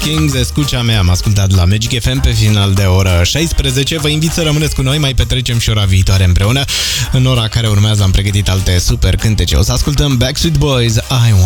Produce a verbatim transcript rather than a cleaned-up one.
Kings, Escucha-me, am ascultat la Magic F M pe final de oră șaisprezece. Vă invit să rămâneți cu noi, mai petrecem și ora viitoare împreună. În ora care urmează am pregătit alte super cântece. O să ascultăm Backstreet Boys, I Want.